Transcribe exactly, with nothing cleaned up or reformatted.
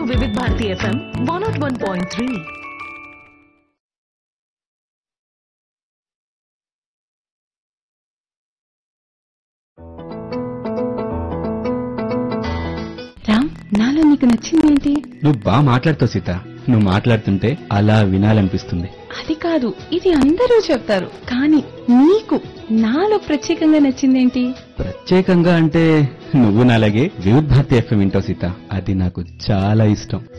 వివిధ Bharati FM one not one point three. Ram, నాలో నీకు నచ్చిందేంటి? నువ్వు బాగా మాట్లాడుతావు సీత. నువ్వు మాట్లాడుతుంటే అలా వినాలనిపిస్తుంది. అది కాదు, ఇది అందరూ చెప్తారు, కానీ నీకు నాలో ప్రత్యేకంగా నచ్చిందేంటి? ప్రత్యేకంగా అంటే నువ్వు నాలాగే వివిధ భారతి ఎఫ్ఎం వింటావు సీత. అది నాకు చాలా ఇష్టం.